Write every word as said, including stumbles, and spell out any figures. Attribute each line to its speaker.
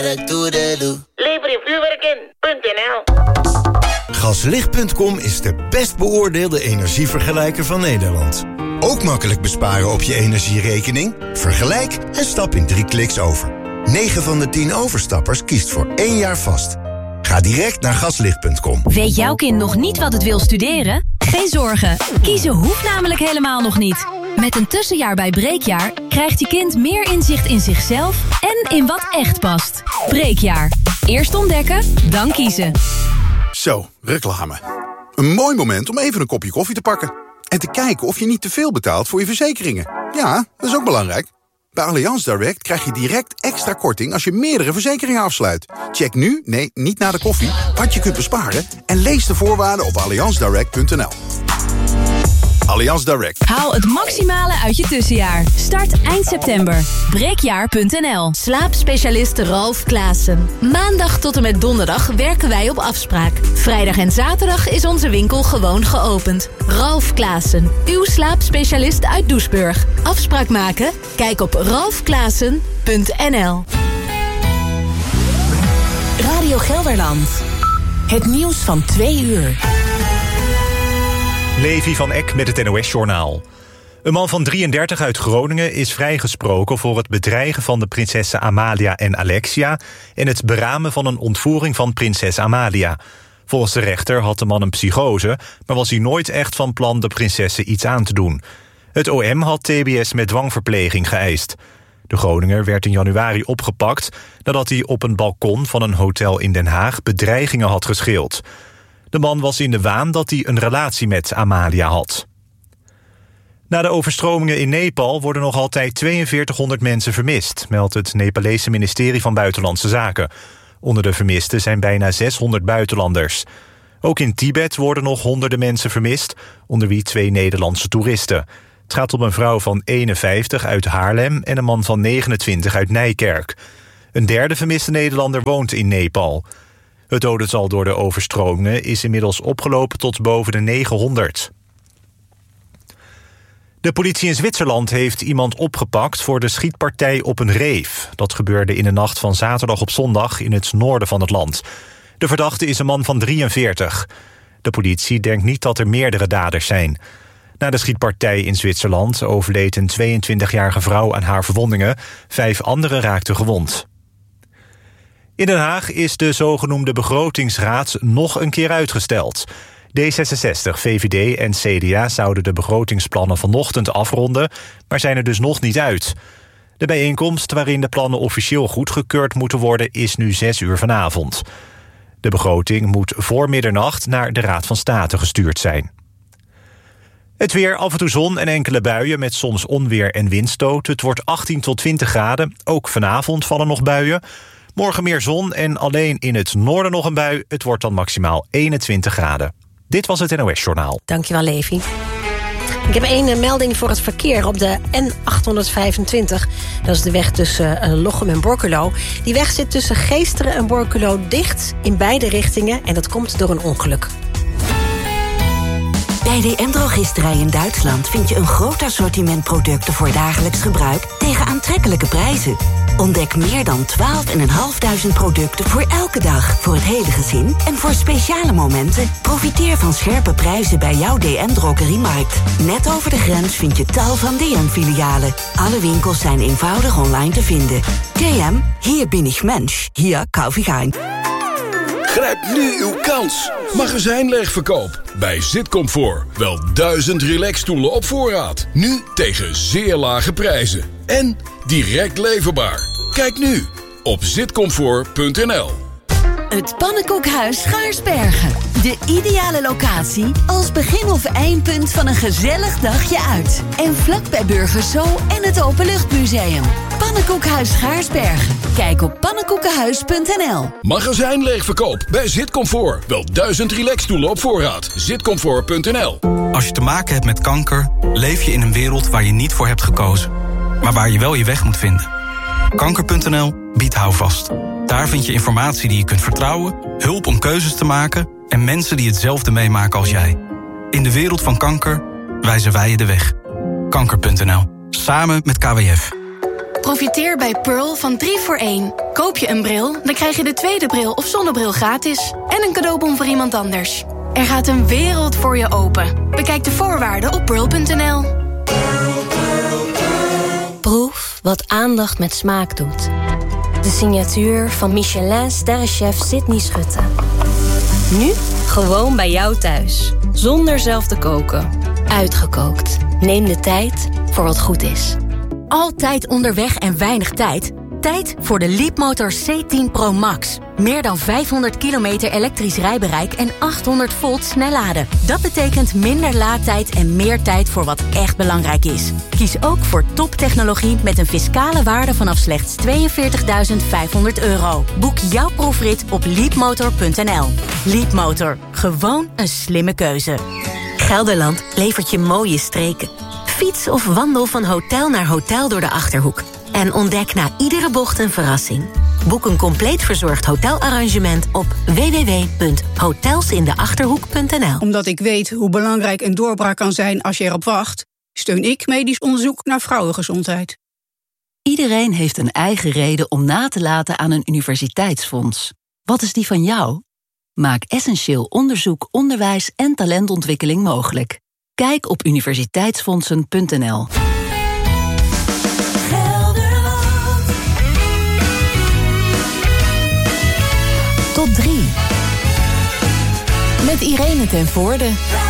Speaker 1: Lever je vuurwerk in punt n l.
Speaker 2: Gaslicht punt com is de best beoordeelde energievergelijker van Nederland. Ook makkelijk besparen op je energierekening? Vergelijk en stap in drie kliks over. negen van de tien overstappers kiest voor één jaar vast. Ga direct naar gaslicht punt com.
Speaker 3: Weet jouw kind nog niet wat het wil studeren? Geen zorgen. Kiezen hoeft namelijk helemaal nog niet. Met een tussenjaar bij Breekjaar krijgt je kind meer inzicht in zichzelf en in wat echt past. Breekjaar. Eerst ontdekken, dan kiezen.
Speaker 4: Zo, reclame. Een mooi moment om even een kopje koffie te pakken. En te kijken of je niet te veel betaalt voor je verzekeringen. Ja, dat is ook belangrijk. Bij Allianz Direct krijg je direct extra korting als je meerdere verzekeringen afsluit. Check nu, nee, niet na de koffie, wat je kunt besparen en lees de voorwaarden op allianz direct punt n l. Allianz Direct.
Speaker 3: Haal het maximale uit je tussenjaar. Start eind september. breekjaar punt n l.
Speaker 5: Slaapspecialist Ralf Klaassen. Maandag tot en met donderdag werken wij op afspraak. Vrijdag en zaterdag is onze winkel gewoon geopend. Ralf Klaassen, uw slaapspecialist uit Doesburg. Afspraak maken? Kijk op ralf klaassen punt n l.
Speaker 6: Radio Gelderland. Het nieuws van twee uur.
Speaker 7: Levi van Eck met het N O S-journaal. Een man van drieëndertig uit Groningen is vrijgesproken voor het bedreigen van de prinsessen Amalia en Alexia en het beramen van een ontvoering van prinses Amalia. Volgens de rechter had de man een psychose, maar was hij nooit echt van plan de prinsessen iets aan te doen. Het O M had T B S met dwangverpleging geëist. De Groninger werd in januari opgepakt nadat hij op een balkon van een hotel in Den Haag bedreigingen had geschild. De man was in de waan dat hij een relatie met Amalia had. Na de overstromingen in Nepal worden nog altijd tweeënveertighonderd mensen vermist, meldt het Nepalese ministerie van Buitenlandse Zaken. Onder de vermisten zijn bijna zeshonderd buitenlanders. Ook in Tibet worden nog honderden mensen vermist, onder wie twee Nederlandse toeristen. Het gaat om een vrouw van eenenvijftig uit Haarlem en een man van negenentwintig uit Nijkerk. Een derde vermiste Nederlander woont in Nepal. Het dodental door de overstromingen is inmiddels opgelopen tot boven de negenhonderd. De politie in Zwitserland heeft iemand opgepakt voor de schietpartij op een reef. Dat gebeurde in de nacht van zaterdag op zondag in het noorden van het land. De verdachte is een man van drieënveertig. De politie denkt niet dat er meerdere daders zijn. Na de schietpartij in Zwitserland overleed een tweeëntwintigjarige vrouw aan haar verwondingen. Vijf anderen raakten gewond. In Den Haag is de zogenoemde begrotingsraad nog een keer uitgesteld. D zesenzestig, V V D en C D A zouden de begrotingsplannen vanochtend afronden, maar zijn er dus nog niet uit. De bijeenkomst waarin de plannen officieel goedgekeurd moeten worden is nu zes uur vanavond. De begroting moet voor middernacht naar de Raad van State gestuurd zijn. Het weer, af en toe zon en enkele buien met soms onweer en windstoot. Het wordt achttien tot twintig graden. Ook vanavond vallen nog buien. Morgen meer zon en alleen in het noorden nog een bui. Het wordt dan maximaal eenentwintig graden. Dit was het N O S-journaal.
Speaker 8: Dankjewel, Levi. Ik heb één melding voor het verkeer op de N achthonderdvijfentwintig. Dat is de weg tussen uh, Lochem en Borculo. Die weg zit tussen Geesteren en Borculo dicht in beide richtingen. En dat komt door een ongeluk.
Speaker 6: Bij D M-drogisterij in Duitsland vind je een groot assortiment producten voor dagelijks gebruik tegen aantrekkelijke prijzen. Ontdek meer dan twaalfduizend vijfhonderd producten voor elke dag, voor het hele gezin en voor speciale momenten. Profiteer van scherpe prijzen bij jouw D M-drogeriemarkt. Net over de grens vind je tal van D M-filialen. Alle winkels zijn eenvoudig online te vinden. D M, hier bin ich Mensch, hier kauf ich ein.
Speaker 9: Grijp nu uw kans. Magazijnleegverkoop bij Zitcomfort. Wel duizend relaxstoelen op voorraad. Nu tegen zeer lage prijzen. En direct leverbaar. Kijk nu op zitcomfort punt n l.
Speaker 3: Het Pannenkoekhuis Schaarsbergen. De ideale locatie als begin- of eindpunt van een gezellig dagje uit. En vlak bij Burgers Zoo en het Openluchtmuseum. Pannenkoekhuis Schaarsbergen. Kijk op pannenkoekenhuis punt n l.
Speaker 9: Magazijnleegverkoop bij Zitcomfort. Wel duizend relaxstoelen op voorraad. zitcomfort punt n l.
Speaker 10: Als je te maken hebt met kanker, leef je in een wereld waar je niet voor hebt gekozen. Maar waar je wel je weg moet vinden. kanker punt n l biedt houvast. Daar vind je informatie die je kunt vertrouwen, hulp om keuzes te maken en mensen die hetzelfde meemaken als jij. In de wereld van kanker wijzen wij je de weg. kanker punt n l. Samen met K W F.
Speaker 11: Profiteer bij Pearl van drie voor één. Koop je een bril, dan krijg je de tweede bril of zonnebril gratis. En een cadeaubon voor iemand anders. Er gaat een wereld voor je open. Bekijk de voorwaarden op pearl punt n l.
Speaker 12: Proef wat aandacht met smaak doet. De signatuur van Michelin-sterrenchef Sydney Schutte. Nu gewoon bij jou thuis. Zonder zelf te koken. Uitgekookt. Neem de tijd voor wat goed is.
Speaker 13: Altijd onderweg en weinig tijd? Tijd voor de Leapmotor C tien Pro Max. Meer dan vijfhonderd kilometer elektrisch rijbereik en achthonderd volt snelladen. Dat betekent minder laadtijd en meer tijd voor wat echt belangrijk is. Kies ook voor toptechnologie met een fiscale waarde vanaf slechts tweeënveertigduizend vijfhonderd euro. Boek jouw proefrit op leapmotor punt n l. Leapmotor. Gewoon een slimme keuze.
Speaker 12: Gelderland levert je mooie streken. Fiets of wandel van hotel naar hotel door de Achterhoek. En ontdek na iedere bocht een verrassing. Boek een compleet verzorgd hotelarrangement op w w w punt hotelsindeachterhoek punt n l.
Speaker 14: Omdat ik weet hoe belangrijk een doorbraak kan zijn als je erop wacht, steun ik medisch onderzoek naar vrouwengezondheid.
Speaker 15: Iedereen heeft een eigen reden om na te laten aan een universiteitsfonds. Wat is die van jou? Maak essentieel onderzoek, onderwijs en talentontwikkeling mogelijk. Kijk op universiteitsfondsen punt n l.
Speaker 5: Tot drie. Met Irene ten Voorde.